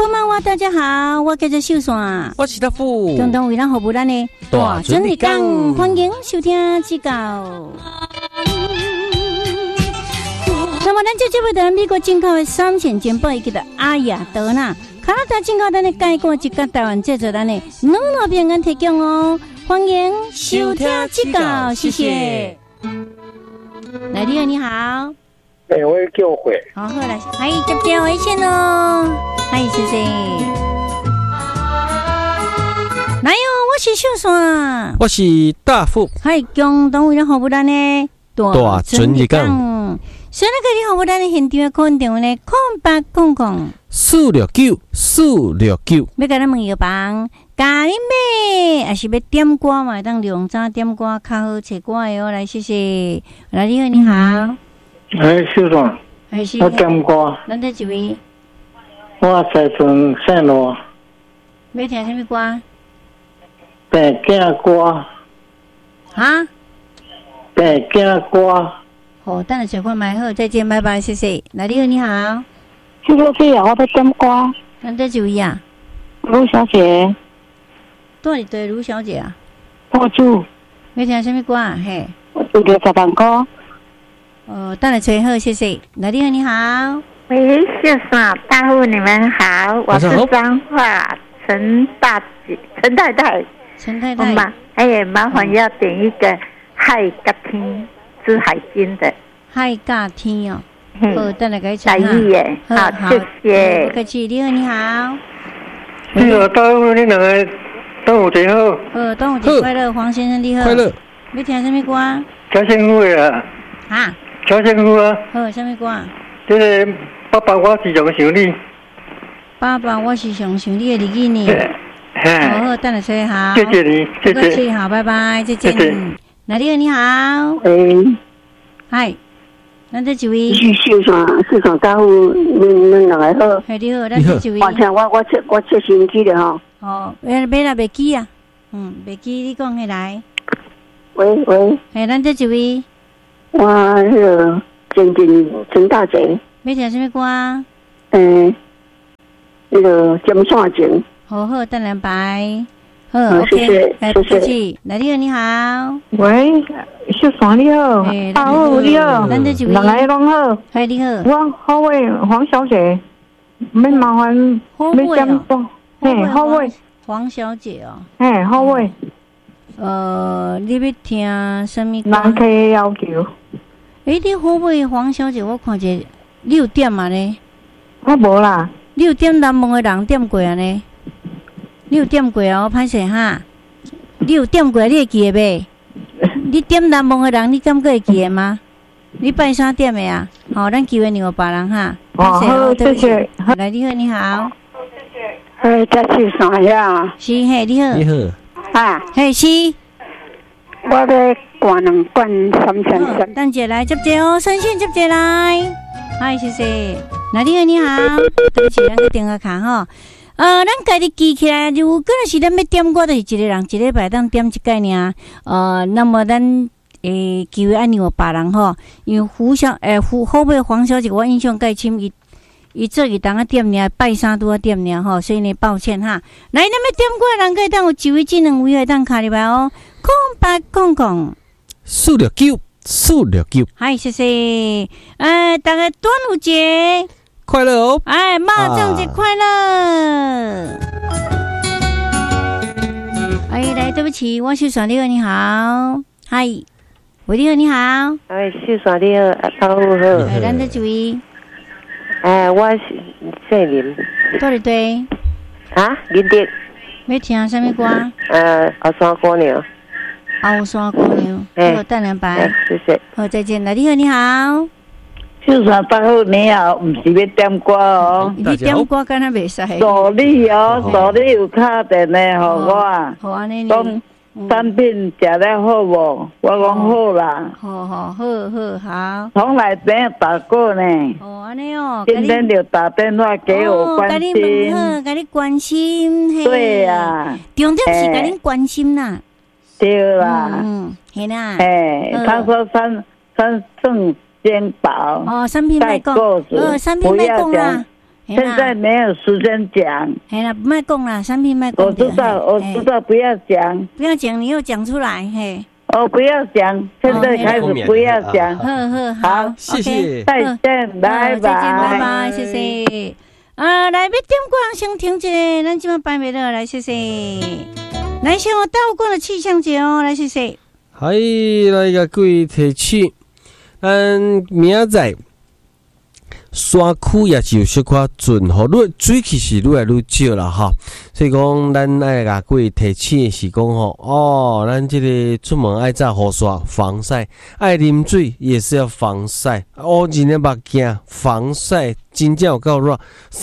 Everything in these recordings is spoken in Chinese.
こんばんは，大家好，我叫做秀山， 我是大富， 共同为咱服务咱的大准日讲，欢迎收听指教。那么，咱这节目在美国进口的3线煎包，伊叫做阿雅德纳，加拿大进口咱的介果，一甲台湾制作咱的两路平安提供哦，欢迎收听指教，谢谢。来，你好，你好。 我叫会。 好，好来，欢迎接电话线哦，欢迎谢谢。来哟，我是秀山， 我是大富， 嗨，共同为咱服务咱的大准日讲。 所以那个你服务咱的现场的客运电话呢 469，469， 要甲咱问药房，咖喱妹还是要点歌嘛？当量早点歌较好找歌的哦。来，谢谢。来，你好，你好。 秀爽，我点歌。 咱这一位， 我在从线路。 要听什么歌？ 白鸽歌。 啊？ 白鸽歌。 好，等下小看买好，再见，拜拜，谢谢。来，你好，你好。 谢谢，我要点歌。 咱这一位啊？ 卢小姐。 到底对卢小姐啊？ 我住。 要听什么歌啊？嘿。 我住60万歌。 等下吹好，谢谢。来，你好，你好。 喂，秀嫂，大户你们好，我是彰化陈太太。 陈太太。 麻烦要点一个海角天之海滨的。 海角天哦。好，等下给唱哈。耶，好，谢谢。 不客气，你好，你好。 你好，大户，你两个端午节好。 端午节快乐，黄先生你好。 快乐。 要听什么歌？ 嘉兴府的啊。 哈？ 嘉兴府啊。 好，什么歌？ 这个爸爸，我是上想你。 爸爸，我是上想你的日子呢。好，等下吹好。 谢谢你，谢谢。 不客气，好，拜拜，再见。来，你好，你好。嗨。咱这一位秀爽大户，恁两个好。 嘿，你好，咱这一位。 我听我出新机的吼。 哦，买啦，袂记啊。袂记，你讲起来。 喂。 嘿，咱这一位。 我那个陈大姐。 要听什么歌啊？ 那个金线情。 好，等两排。好 ，OK， 不客气。来，你好，你好。 喂，秀爽你好，大户你好， 咱这一位。 两个拢好。 嗨，你好。 我好位黄小姐，免麻烦，要点歌。好位。 黄小姐哦。 好位。 你要听什么歌？ 人客要求。 你好位黄小姐，我看者6点嘛呢。 我无啦。 6点南门的人点过啊呢。6点过啊，我歹势哈。6点过你会记的袂？你点南门的人，你敢会记的吗？你拜啥点的啊？好，咱机会让别人哈。 好，谢谢。 来，你好，你好。 这是啥呀？ 是嘿，你好。 你好。 啊， 嘿是。 我要灌2罐3,300。 等者来接者哦，先接者来。嗨，谢谢。来，你好，你好。对不起，咱个电话卡吼。咱家己记起来，如果是咱要点歌，就是一个人一礼拜当点一概尔。那么咱机会按让别人吼，因为后尾黄小姐，我印象介深，伊做伊当啊点尔，拜三拄啊点尔吼，所以呢抱歉哈。来，咱要点歌的人可以当有1位至2位的当卡入来哦。空 469，469。 嗨，谢谢。大家端午节快乐哦！ 麻将节快乐！来，对不起，我秀爽你好，你好，嗨，喂，你好，你好， 秀爽你好，大户好， 咱这一位， 我是姓林， 对， 林迪， 要听什么歌？ 后山姑娘， 后山姑娘，好，等两排， 谢谢， 好，再见，来，你好，你好。 秀爽大户你好，唔是要点歌哦。 你点歌敢若袂使。 助理有打电话互我， 好安尼。 讲产品食了好无？我讲好啦。 好。 从来没有打过呢。 安尼哦。 今天就打电话给我关心。 给你关心。 对呀。 重点是给你关心啦。 对啦。 系啦。 他说三正。肩膀产品卖讲，产品卖讲啦， 现在没有时间讲。 哎啦，卖讲啦，产品卖讲。 我知道，不要讲。 不要讲，你又讲出来，嘿。 不要讲，现在开始不要讲。 好， 谢谢， 再见，拜拜， 再见，拜拜，谢谢。来，要点歌，先听一个，咱今晚摆袂了，来，谢谢。来，先我倒过了气象节哦，来，谢谢。 嗨，来个各位提醒，明仔山区也是有小可准吼，水其实愈来愈少啦哈，所以讲咱爱甲各位提醒的是讲吼，咱这个出门爱早雨伞防晒，爱啉水也是要防晒，乌人的目镜防晒真正有够热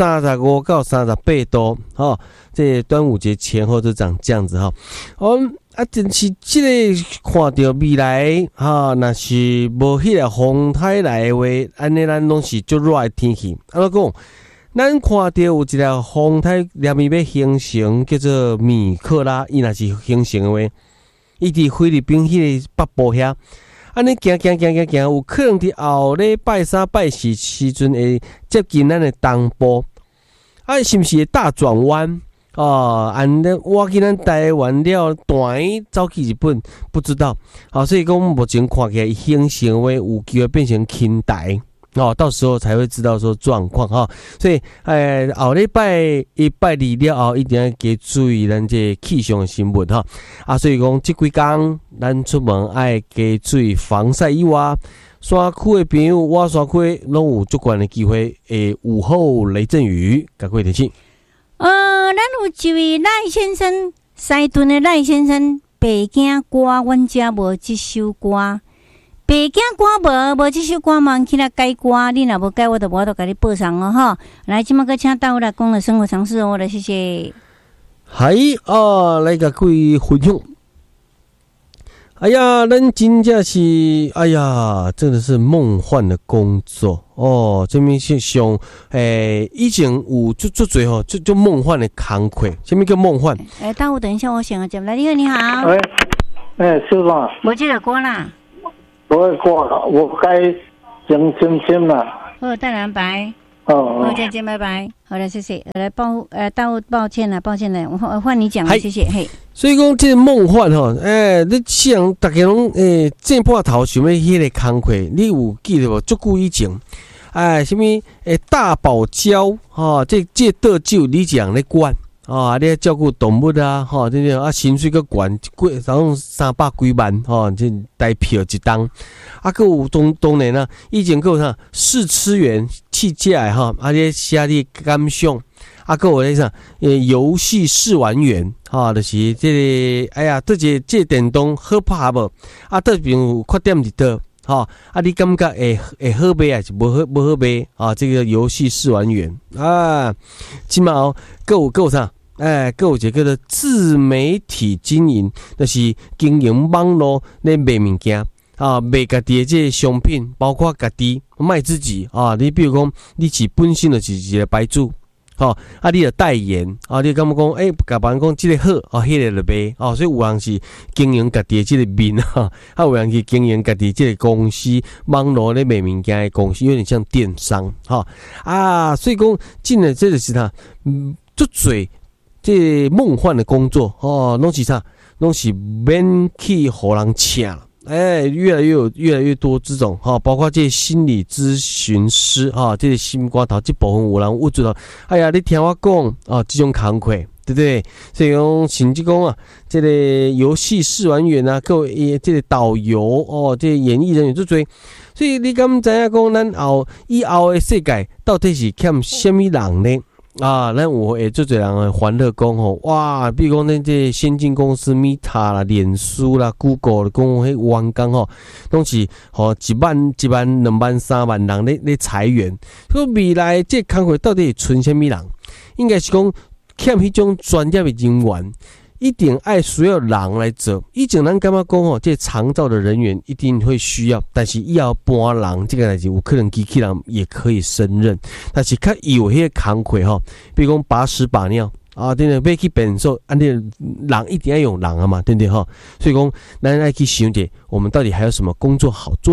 ，35到38度哈，这端午节前后就长这样子哈，但是这个看到未来哈，若是无迄个风台来的话，安尼咱拢是足热的天气。安怎讲？咱看到有一个风台连伊要形成，叫做米克拉，伊若是形成的话，伊伫菲律宾迄个北部遐，安尼行，有可能伫后礼拜3、拜4时阵会接近咱的东部，是毋是会大转弯？我今咱台湾了短走去日本，不知道。所以讲目前看起来形成为有机会变成轻台，到时候才会知道说状况哈。所以后礼拜1、拜2了后，一定要加注意咱这气象的新闻哈。所以讲这几天咱出门爱加注意防晒以外，山区的朋友，我山区拢有足悬的机会会午后雷阵雨，各位提醒。 咱有一位赖先生，西屯的赖先生，北京歌，阮遮无这首歌。北京歌无这首歌嘛，起来改歌，你若无改，我就甲你报上哦吼。来，即马个请大家来讲了生活常识哦，来谢谢。 嗨来甲各位分享。哎呀，咱真正是，真的是梦幻的工作哦。这边是上，以前有做最吼，就梦幻的工课。什么叫梦幻？ 大家等一下，我想要接来。你好，你好。 是吧？ 无这个歌啦。 不会过了，我该先了。 好，带蓝白。 好， 再见，拜拜。好了，谢谢。来抱歉了，我换你讲了，谢谢。嘿。所以讲，这个梦幻吼，你想大家拢正半头想要迄个工课，你有记得无？足久以前，什么大堡礁这倒酒你讲咧管你照顾动物这薪水个悬贵，然后300几万这台票一档。还有当然啦，以前还有啥试吃员试食的这写你感想。还有咧啥游戏试玩员就是这个这电动好拍无？这边有缺点伫倒你感觉会好买还是无好买这个游戏试玩员即嘛还有啥？还有一个叫做自媒体经营，就是经营网络咧卖物件卖家己的这个商品，包括家己卖自己你比如讲，你是本身就是一个牌主你就代言你感觉讲甲别人讲这个好迄个就卖所以有人是经营家己的这个面有人是经营家己这个公司，网络咧卖物件的公司，有点像电商所以讲真的这就是他足侪这梦幻的工作拢是啥？拢是免去互人请了。越来越多这种包括这心理咨询师这个心肝头这部分有人有做到。你听我讲这种工课，对不对？所以讲甚至讲这个游戏试玩员各位这个导游这个演艺人员足多。所以你敢知影讲咱以后的世界到底是欠什么人呢？咱有足侪人会欢乐讲哇，比如讲咱这先进公司 Meta 啦、脸书啦、Google 讲迄员工拢是1万、2万、3万人咧裁员。所以未来这工课到底会存什么人？应该是讲欠迄种专业的人员。一定爱需要人来做。以前咱感觉讲这长照的人员一定会需要，但是以后搬人这个代志有可能机器人也可以胜任。但是较有迄个工课比如讲把屎把尿对不对？要去变数，安尼人一定要用人嘛，对不对所以讲咱爱去想者，我们到底还有什么工作好做呢？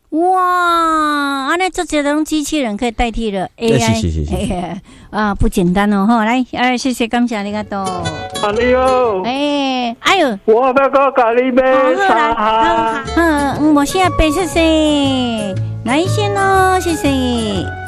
哇，安尼这些种机器人可以代替了 AI， 是啊，不简单哦哈！来，谢谢，感谢你个多。 你好， 哎呦， 我要个咖喱杯茶。 我现在背谢谢，来先咯，谢谢。